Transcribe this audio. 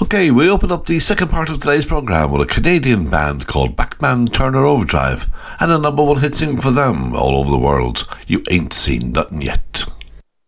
Okay, we open up the second part of today's programme with a Canadian band called Backman Turner Overdrive and a number one hit single for them all over the world, You Ain't Seen Nothing Yet.